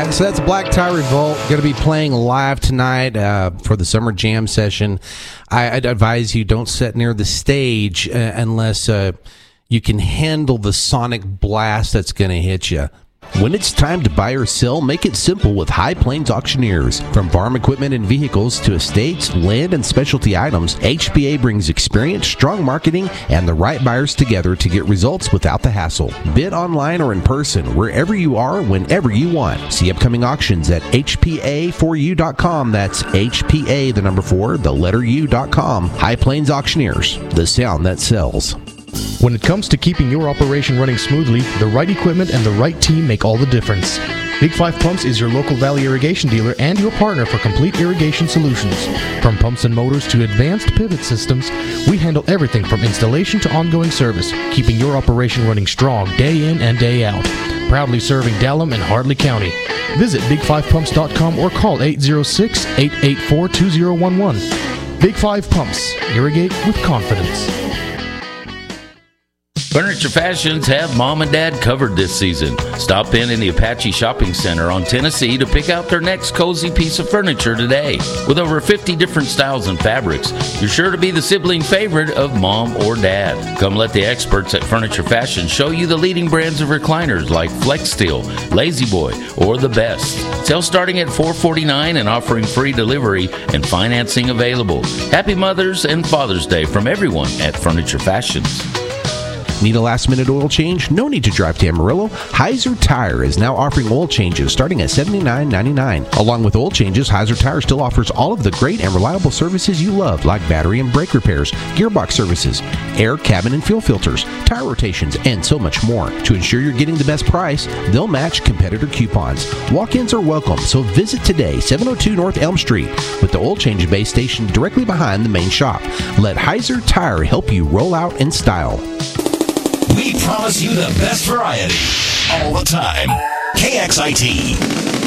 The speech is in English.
So that's Black Tie Revolt. Going to be playing live tonight for the Summer Jam session. I'd advise you don't sit near the stage unless you can handle the sonic blast that's going to hit you. When it's time to buy or sell, make it simple with High Plains Auctioneers. From farm equipment and vehicles to estates, land, and specialty items, HPA brings experience, strong marketing, and the right buyers together to get results without the hassle. Bid online or in person, wherever you are, whenever you want. See upcoming auctions at HPA4U.com. That's HPA, the number 4, the letter U.com. High Plains Auctioneers, the sound that sells. When it comes to keeping your operation running smoothly, the right equipment and the right team make all the difference. Big 5 Pumps is your local Valley irrigation dealer and your partner for complete irrigation solutions. From pumps and motors to advanced pivot systems, we handle everything from installation to ongoing service, keeping your operation running strong day in and day out. Proudly serving Dallam and Hartley County. Visit big5pumps.com or call 806-884-2011. Big 5 Pumps. Irrigate with confidence. Furniture Fashions have Mom and Dad covered this season. Stop in the Apache Shopping Center on Tennessee to pick out their next cozy piece of furniture today. With over 50 different styles and fabrics, you're sure to be the sibling favorite of Mom or Dad. Come let the experts at Furniture Fashions show you the leading brands of recliners like Flex Steel, Lazy Boy, or The Best. Sale starting at $449 and offering free delivery and financing available. Happy Mother's and Father's Day from everyone at Furniture Fashions. Need a last-minute oil change? No need to drive to Amarillo. Heiser Tire is now offering oil changes starting at $79.99. Along with oil changes, Heiser Tire still offers all of the great and reliable services you love, like battery and brake repairs, gearbox services, air, cabin, and fuel filters, tire rotations, and so much more. To ensure you're getting the best price, they'll match competitor coupons. Walk-ins are welcome, so visit today, 702 North Elm Street, with the oil change bay stationed directly behind the main shop. Let Heiser Tire help you roll out in style. We promise you the best variety all the time. KXIT.